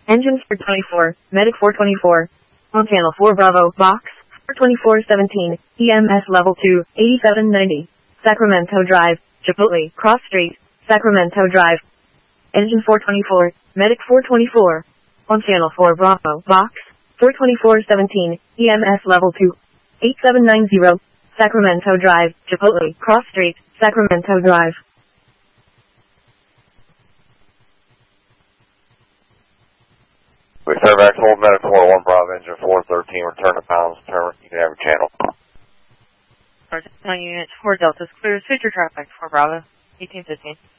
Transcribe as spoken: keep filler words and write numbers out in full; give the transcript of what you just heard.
Engine four twenty-four, Medic four twenty-four. On channel four Bravo, box, four twenty-four seventeen, E M S level two, eighty-seven ninety. Sacramento Drive, Chipotle, Cross Street, Sacramento Drive. Engine four twenty-four, Medic four twenty-four. On channel four Bravo, box, four twenty-four seventeen, E M S level two, eighty-seven ninety. Sacramento Drive, Chipotle, Cross Street, Sacramento Drive. We serve X hold Medic four one Bravo engine four thirteen, return to pounds, turn, you can have your channel. Sergeant, units four Deltas, clear, switch your traffic for Bravo, eighteen fifteen.